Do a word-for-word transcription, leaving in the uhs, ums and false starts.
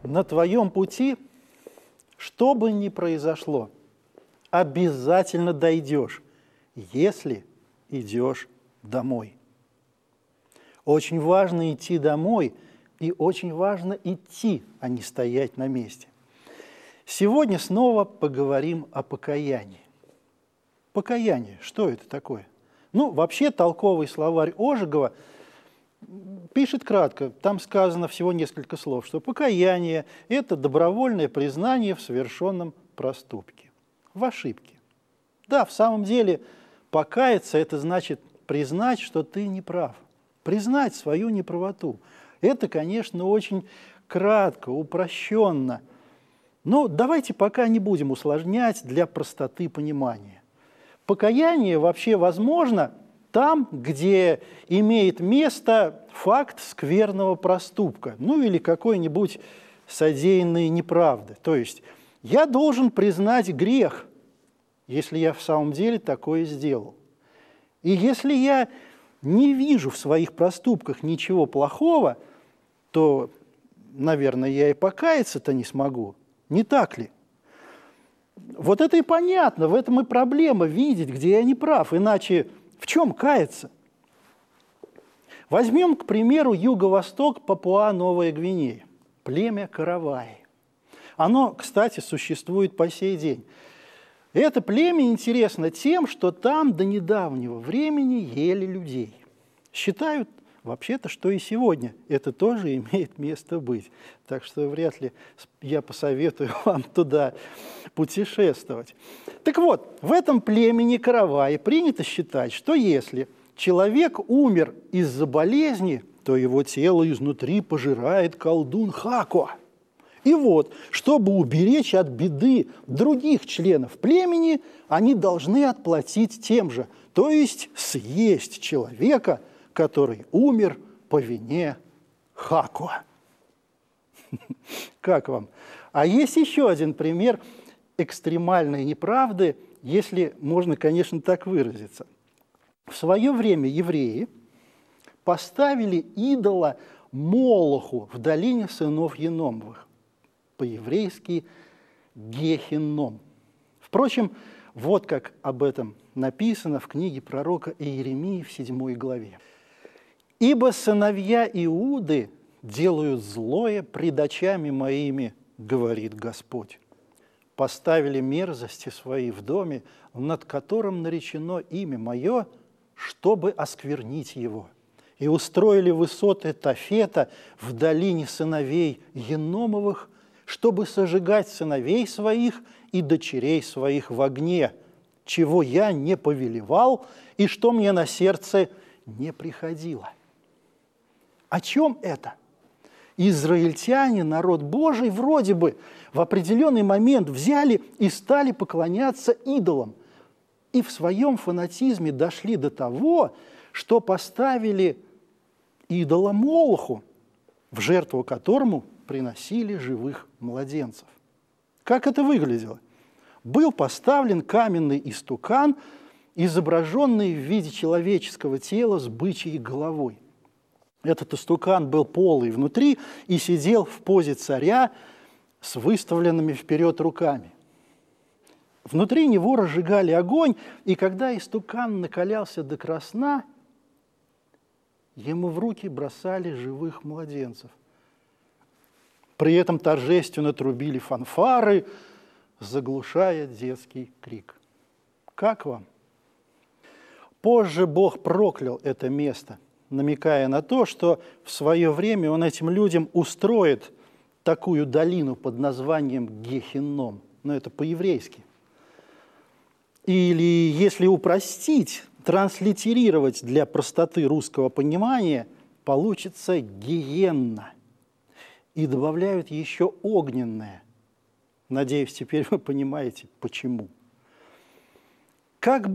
На твоем пути, что бы ни произошло, обязательно дойдешь, если идешь домой. Очень важно идти домой, и очень важно идти, а не стоять на месте. Сегодня снова поговорим о покаянии. Покаяние, что это такое? Ну, вообще толковый словарь Ожегова пишет кратко, там сказано всего несколько слов, что покаяние – это добровольное признание в совершенном проступке, в ошибке. Да, в самом деле покаяться – это значит признать, что ты не прав, признать свою неправоту. Это, конечно, очень кратко, упрощенно. Но давайте пока не будем усложнять для простоты понимания. Покаяние вообще возможно там, где имеет место факт скверного проступка, ну или какой-нибудь содеянной неправды. То есть я должен признать грех, если я в самом деле такое сделал. И если я не вижу в своих проступках ничего плохого, то, наверное, я и покаяться-то не смогу. Не так ли? Вот это и понятно, в этом и проблема видеть, где я не прав, иначе в чем каяться? Возьмем, к примеру, юго-восток Папуа-Новая Гвинея, племя Караваи. Оно, кстати, существует по сей день. Это племя интересно тем, что там до недавнего времени ели людей. Считают вообще-то, что и сегодня это тоже имеет место быть. Так что вряд ли я посоветую вам туда путешествовать. Так вот, в этом племени Караваи принято считать, что если человек умер из-за болезни, то его тело изнутри пожирает колдун Хако. И вот, чтобы уберечь от беды других членов племени, они должны отплатить тем же, то есть съесть человека, который умер по вине Хако. Как вам? А есть еще один пример экстремальной неправды, если можно, конечно, так выразиться. В свое время евреи поставили идола Молоху в долине сынов Еномовых, по-еврейски Гехинном. Впрочем, вот как об этом написано в книге пророка Иеремии в седьмой главе. «Ибо сыновья Иуды делают злое пред очами моими, говорит Господь. Поставили мерзости свои в доме, над которым наречено имя мое, чтобы осквернить его. И устроили высоты Тофета в долине сыновей Еномовых, чтобы сожигать сыновей своих и дочерей своих в огне, чего я не повелевал и что мне на сердце не приходило». О чем это? Израильтяне, народ Божий, вроде бы в определенный момент взяли и стали поклоняться идолам. И в своем фанатизме дошли до того, что поставили идола Молоху, в жертву которому приносили живых младенцев. Как это выглядело? Был поставлен каменный истукан, изображенный в виде человеческого тела с бычьей головой. Этот истукан был полый внутри и сидел в позе царя с выставленными вперед руками. Внутри него разжигали огонь, и когда истукан накалялся до красна, ему в руки бросали живых младенцев. При этом торжественно трубили фанфары, заглушая детский крик. Как вам? Позже Бог проклял это место, намекая на то, что в свое время Он этим людям устроит такую долину под названием Гехинном. Но это по-еврейски. Или, если упростить, транслитерировать для простоты русского понимания, получится гиенна. И добавляют еще огненное. Надеюсь, теперь вы понимаете, почему. Как